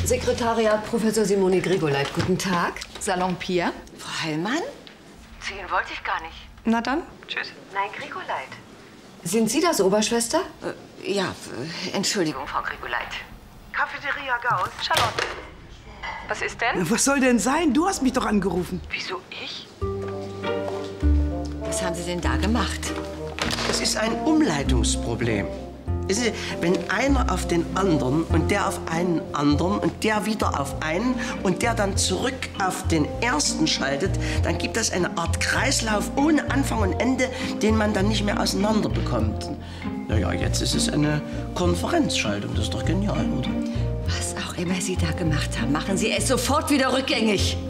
Sekretariat Professor Simone Grigoleit, guten Tag. Salon Pia. Frau Heilmann? Zu Ihnen wollte ich gar nicht. Na dann. Tschüss. Nein, Grigoleit. Sind Sie das, Oberschwester? Ja, Entschuldigung, Frau Grigoleit. Cafeteria Gauss. Charlotte. Was ist denn? Was soll denn sein? Du hast mich doch angerufen. Wieso ich? Was haben Sie denn da gemacht? Das ist ein Umleitungsproblem. Wissen Sie, wenn einer auf den anderen und der auf einen anderen und der wieder auf einen und der dann zurück auf den ersten schaltet, dann gibt das eine Art Kreislauf ohne Anfang und Ende, den man dann nicht mehr auseinander bekommt. Naja, jetzt ist es eine Konferenzschaltung. Das ist doch genial, oder? Was auch immer Sie da gemacht haben, machen Sie es sofort wieder rückgängig.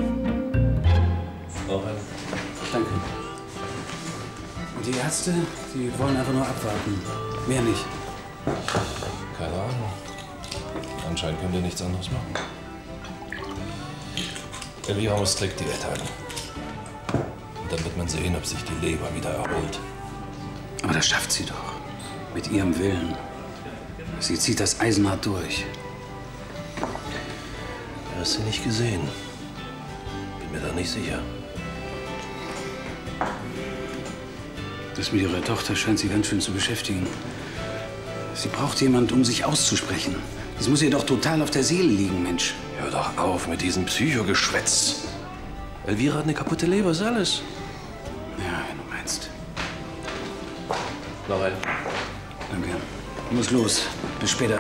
Danke. Und die Ärzte, die wollen einfach nur abwarten. Mehr nicht. Keine Ahnung. Anscheinend können wir nichts anderes machen. Elvira muss strikt Diät halten. Und dann wird man sehen, ob sich die Leber wieder erholt. Aber das schafft sie doch. Mit ihrem Willen. Sie zieht das eisenhart durch. Du hast sie nicht gesehen. Bin mir da nicht sicher. Das mit ihrer Tochter scheint sie ganz schön zu beschäftigen. Sie braucht jemand, um sich auszusprechen. Das muss ihr doch total auf der Seele liegen, Mensch. Hör doch auf mit diesem Psychogeschwätz. Elvira hat eine kaputte Leber, ist alles. Ja, wenn du meinst. Noch ein. Danke. Ich muss los. Bis später.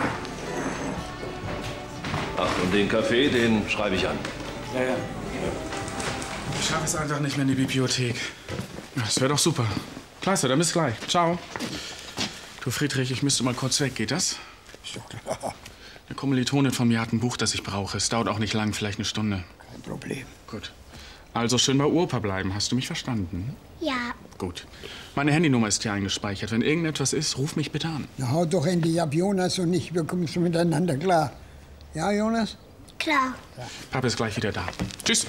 Ach, und den Kaffee, den schreibe ich an. Ja, ja. Ich schaffe es einfach nicht mehr in die Bibliothek. Das wäre doch super. Klasse, dann bis gleich. Ciao. Du, Friedrich, ich müsste mal kurz weg. Geht das? Ist doch klar. Eine Kommilitonin von mir hat ein Buch, das ich brauche. Es dauert auch nicht lang, vielleicht eine Stunde. Kein Problem. Gut. Also schön bei Opa bleiben. Hast du mich verstanden? Ja. Gut. Meine Handynummer ist hier eingespeichert. Wenn irgendetwas ist, ruf mich bitte an. Na, hau doch endlich ab, Jonas und ich. Wir kommen schon miteinander klar. Ja, Jonas? Klar. Ja. Papa ist gleich wieder da. Tschüss.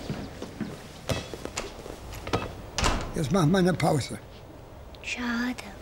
Jetzt machen wir eine Pause. Schade.